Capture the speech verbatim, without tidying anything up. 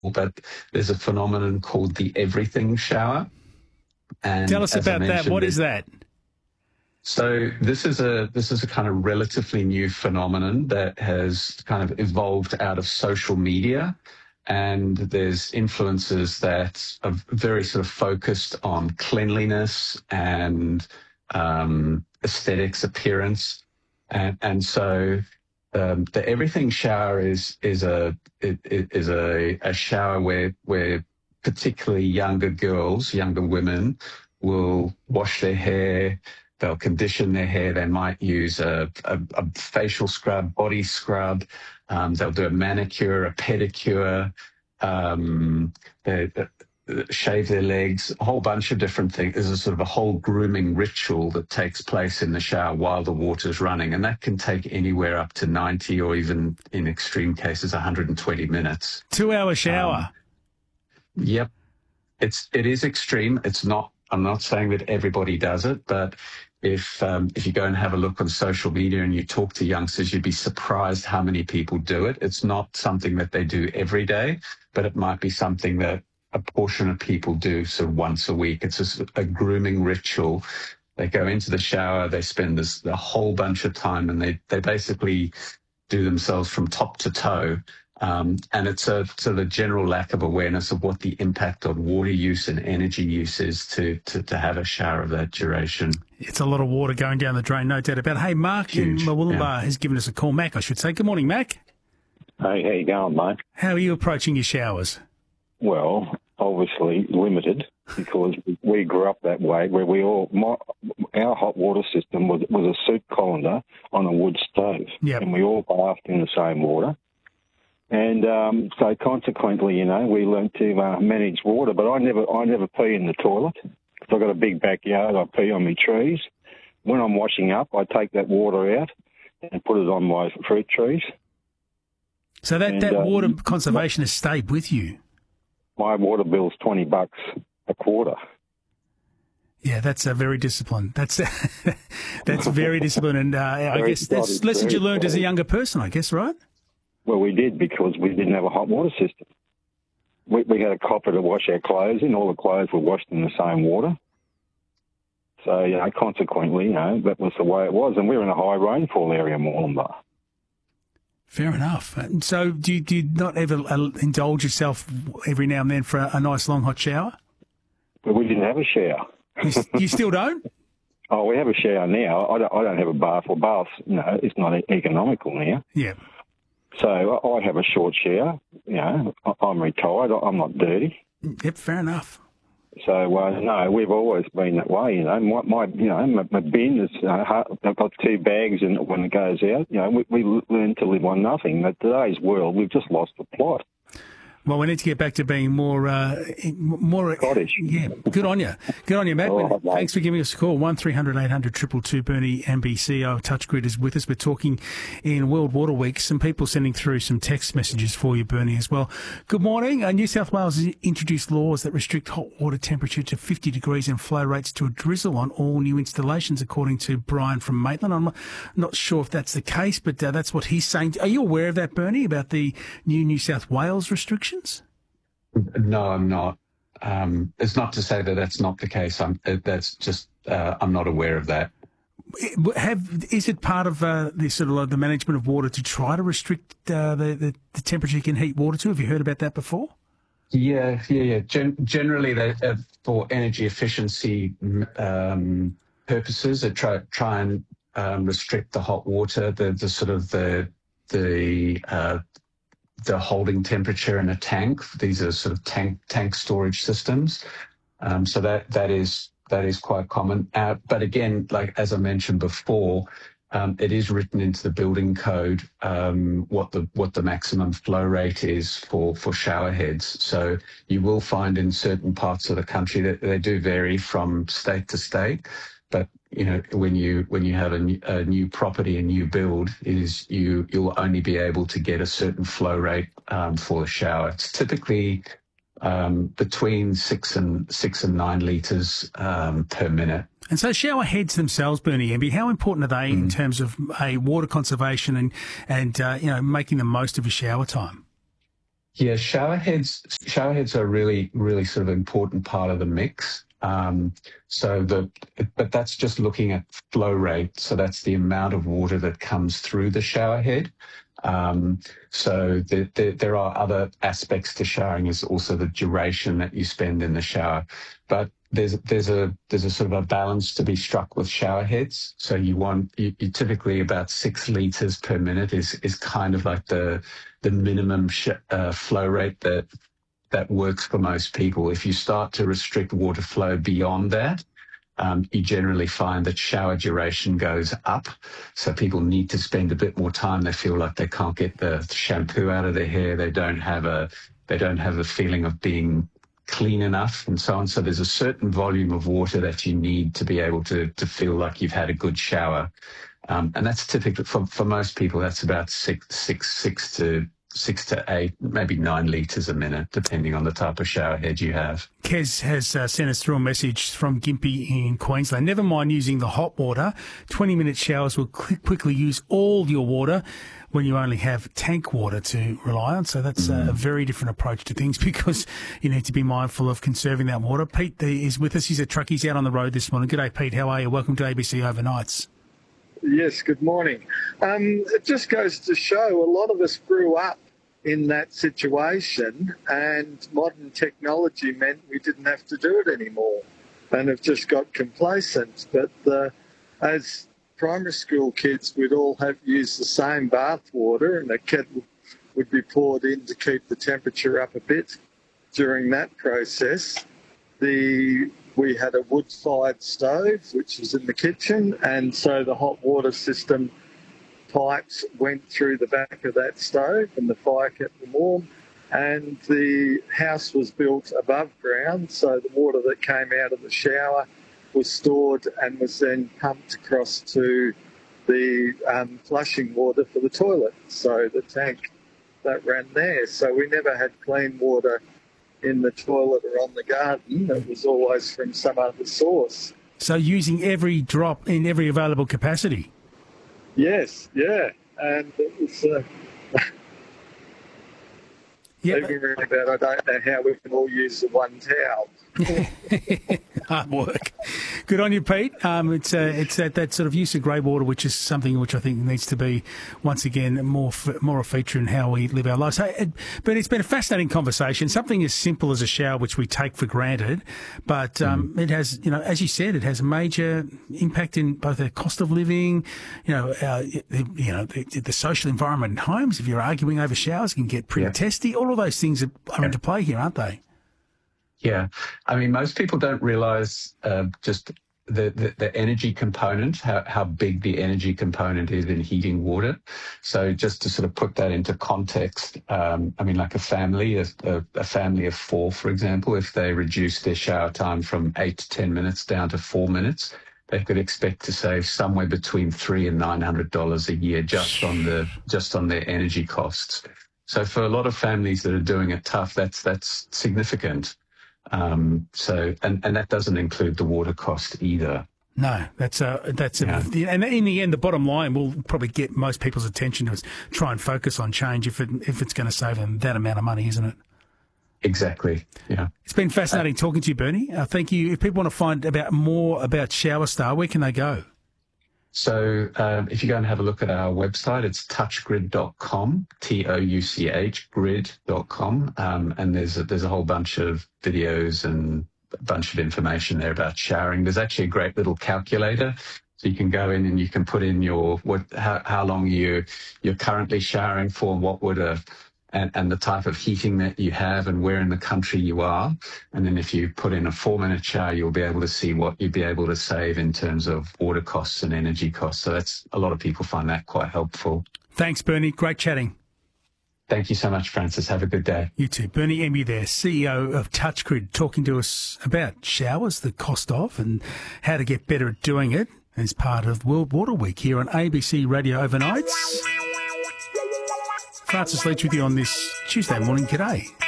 but there's a phenomenon called the everything shower. And tell us about that. What is that? So this is a this is a kind of relatively new phenomenon that has kind of evolved out of social media. And there's influencers that are very sort of focused on cleanliness and um, aesthetics, appearance, and and so um, the everything shower is is a it, it is a, a shower where where particularly younger girls, younger women, will wash their hair. They'll condition their hair. They might use a, a, a facial scrub, body scrub. Um, they'll do a manicure, a pedicure. Um, they, they shave their legs. A whole bunch of different things. There's a sort of a whole grooming ritual that takes place in the shower while the water's running, and that can take anywhere up to ninety, or even in extreme cases, one hundred twenty minutes. Two-hour shower. Um, yep, it's it is extreme. It's not. I'm not saying that everybody does it, but if um, if you go and have a look on social media and you talk to youngsters, you'd be surprised how many people do it. It's not something that they do every day, but it might be something that a portion of people do sort of once a week. It's just a grooming ritual. They go into the shower, they spend this a whole bunch of time, and they they basically do themselves from top to toe. Um, and it's a sort of general lack of awareness of what the impact on water use and energy use is to, to, to have a shower of that duration. It's a lot of water going down the drain, no doubt about it. Hey, Mark Huge, in Murwillumbah yeah. has given us a call. Mac, I should say. Good morning, Mac. Hey, how you going, mate? How are you approaching your showers? Well, obviously limited, because we grew up that way, where we all my, our hot water system was was a soup colander on a wood stove, yep. and we all bathed in the same water. And um, so consequently, you know, we learned to uh, manage water. But I never, I never pee in the toilet because I've got a big backyard. I pee on my trees. When I'm washing up, I take that water out and put it on my fruit trees. So that, and, that uh, water conservation has stayed with you? My water bill's twenty bucks a quarter. Yeah, that's a very disciplined. That's that's very disciplined. And uh, I guess that's lessons you learned as a younger person, I guess, right? Well, we did, because we didn't have a hot water system. We, we had a copper to wash our clothes in. All the clothes were washed in the same water. So, you know, consequently, you know, that was the way it was. And we were in a high rainfall area, Murwillumbah. Fair enough. So do you, do you not ever indulge yourself every now and then for a, a nice long hot shower? But we didn't have a shower. You, you still don't? Oh, we have a shower now. I don't, I don't have a bath. Well, baths, no, it's not economical now. Yeah. So I have a short shower. You know, I'm retired. I'm not dirty. Yep, fair enough. So uh, no, we've always been that way. You know, my, my you know my, my bin is. Uh, I've got two bags, and when it goes out, you know, we, we learn to live on nothing. But today's world, we've just lost the plot. Well, we need to get back to being more, uh, more Scottish. Yeah, good on you. Good on you, Matt. Oh, Thanks for giving us a call. one three hundred eight hundred two two two. Bernie M B C O Touchgrid is with us. We're talking in World Water Week. Some people sending through some text messages for you, Bernie, as well. Good morning. Uh, New South Wales has introduced laws that restrict hot water temperature to fifty degrees and flow rates to a drizzle on all new installations, according to Brian from Maitland. I'm not sure if that's the case, but uh, that's what he's saying. Are you aware of that, Bernie, about the new New South Wales restrictions? No, I'm not. Um, it's not to say that that's not the case. I'm, that's just uh, I'm not aware of that. Have is it part of uh, the sort of like the management of water to try to restrict uh, the, the the temperature you can heat water to? Have you heard about that before? Yeah, yeah, yeah. Gen- generally, they, uh, for energy efficiency um, purposes, they try try and um, restrict the hot water, the the sort of the the uh, the holding temperature in a tank. These are sort of tank tank storage systems. Um, so that that is that is quite common. Uh, but again, like as I mentioned before, um, it is written into the building code um, what the what the maximum flow rate is for for shower heads. So you will find in certain parts of the country that they do vary from state to state. But you know, when you when you have a new, a new property, a new build, it is you you'll only be able to get a certain flow rate um, for a shower. It's typically um, between six and six and nine litres um, per minute. And so shower heads themselves, Bernie M B, how important are they mm. in terms of a water conservation and and uh, you know making the most of a shower time? Yeah, shower heads, shower heads are really, really sort of important part of the mix. Um, so the, but that's just looking at flow rate. So that's the amount of water that comes through the shower head. Um, so the, the, there are other aspects to showering, is also the duration that you spend in the shower. But there's there's a there's a sort of a balance to be struck with shower heads. So you want you, you typically about six liters per minute is is kind of like the the minimum sh- uh, flow rate that that works for most people. If you start to restrict water flow beyond that, um, you generally find that shower duration goes up. So people need to spend a bit more time. They feel like they can't get the shampoo out of their hair. They don't have a they don't have a feeling of being clean enough and so on. So there's a certain volume of water that you need to be able to to feel like you've had a good shower. Um, and that's typically for, for most people, that's about six, six, six to six to eight, maybe nine litres a minute, depending on the type of shower head you have. Kez has uh, sent us through a message from Gympie in Queensland. Never mind using the hot water. twenty-minute showers will qu- quickly use all your water when you only have tank water to rely on. So that's mm. a very different approach to things, because you need to be mindful of conserving that water. Pete is with us. He's a truck. He's out on the road this morning. Good day, Pete. How are you? Welcome to A B C Overnights. Yes, good morning. Um, it just goes to show a lot of us grew up in that situation, and modern technology meant we didn't have to do it anymore and have just got complacent. But uh, as primary school kids, we'd all have used the same bath water, and a kettle would be poured in to keep the temperature up a bit during that process. The We had a wood-fired stove, which was in the kitchen, and so the hot water system pipes went through the back of that stove, and the fire kept them warm. And the house was built above ground, so the water that came out of the shower was stored and was then pumped across to the um, flushing water for the toilet, so the tank that ran there. So we never had clean water in the toilet or on the garden. It was always from some other source. So using every drop in every available capacity? Yes, yeah. And it was... Uh, yeah, even really bad. I don't know how we can all use the one towel. Hard work. Good on you, Pete. Um, it's uh, it's that, that sort of use of grey water, which is something which I think needs to be, once again, more more a feature in how we live our lives. Hey, it, but it's been a fascinating conversation. Something as simple as a shower, which we take for granted, but um, mm. it has, you know, as you said, it has a major impact in both the cost of living, you know, uh, you know, the, the social environment in homes. If you're arguing over showers, it can get pretty yeah. testy. All of those things are, are yeah. into play here, aren't they? Yeah. I mean, most people don't realize uh, just the, the, the energy component, how, how big the energy component is in heating water. So just to sort of put that into context, um, I mean, like a family, a, a family of four, for example, if they reduce their shower time from eight to ten minutes down to four minutes, they could expect to save somewhere between three and nine hundred dollars a year just on the just on their energy costs. So for a lot of families that are doing it tough, that's that's significant. Um, so, and, and that doesn't include the water cost either. No, that's a, that's a, yeah. and in the end, the bottom line will probably get most people's attention to try and focus on change if it, if it's going to save them that amount of money, isn't it? Exactly. Yeah. It's been fascinating uh, talking to you, Bernie. Uh, thank you. If people want to find about more about ShowerStar, where can they go? So um, if you go and have a look at our website, it's touch grid dot com, T O U C H, grid dot com. Um, and there's a, there's a whole bunch of videos and a bunch of information there about showering. There's actually a great little calculator. So you can go in and you can put in your what how, how long you, you're currently showering for, what would a And, and the type of heating that you have and where in the country you are. And then if you put in a four-minute shower, you'll be able to see what you'd be able to save in terms of water costs and energy costs. So that's a lot of people find that quite helpful. Thanks, Bernie. Great chatting. Thank you so much, Francis. Have a good day. You too. Bernie Embury there, C E O of TouchGrid, talking to us about showers, the cost of, and how to get better at doing it as part of World Water Week here on A B C Radio Overnights. Francis Leach with you on this Tuesday morning. G'day.